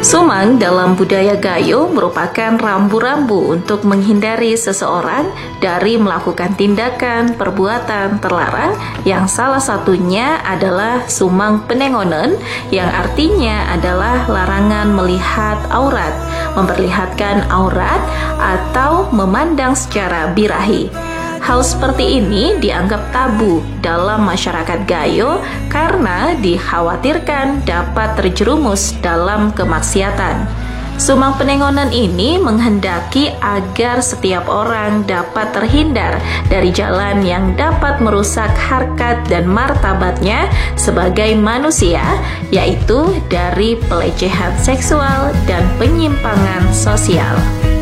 Sumang dalam budaya Gayo merupakan rambu-rambu untuk menghindari seseorang dari melakukan tindakan perbuatan terlarang yang salah satunya adalah sumang penengonen yang artinya adalah larangan melihat aurat, memperlihatkan aurat atau memandang secara birahi. Hal seperti ini dianggap tabu dalam masyarakat Gayo karena dikhawatirkan dapat terjerumus dalam kemaksiatan. Sumang penengonan ini menghendaki agar setiap orang dapat terhindar dari jalan yang dapat merusak harkat dan martabatnya sebagai manusia, yaitu dari pelecehan seksual dan penyimpangan sosial.